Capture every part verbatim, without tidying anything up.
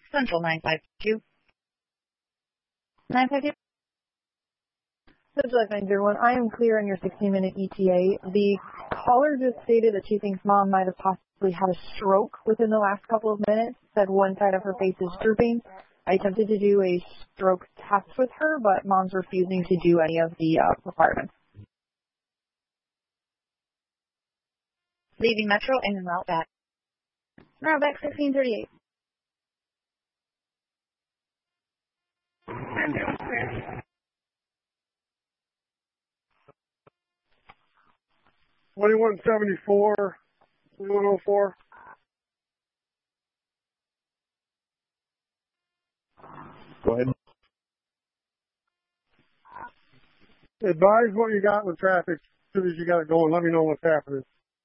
Central nine five two. nine five two. Central nine zero one, I am clear on your sixteen minute E T A. The caller just stated that she thinks mom might have possibly had a stroke within the last couple of minutes, said one side of her face is drooping. I attempted to do a stroke test with her, but mom's refusing to do any of the uh, requirements. Leaving Metro and en route back. Route back sixteen thirty-eight. twenty-one seventy-four, twenty-one oh four. Go ahead. Advise what you got with traffic as soon as you got it going. Let me know what's happening.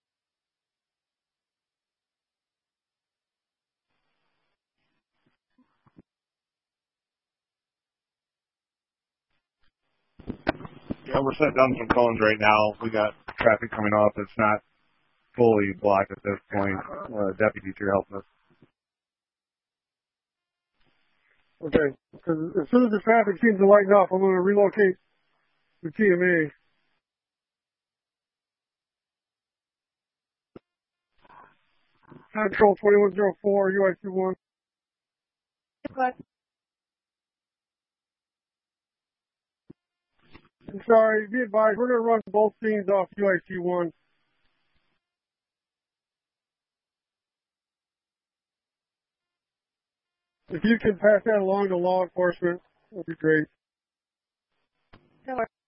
Yeah, we're setting down some cones right now. We got traffic coming off. It's not fully blocked at this point. Uh, deputies here helping us. Okay, because as soon as the traffic seems to lighten up, I'm going to relocate the T M A. Control twenty-one oh four, U I two one. I'm sorry, be advised, we're going to run both scenes off U I C one. If you can pass that along to law enforcement, that would be great.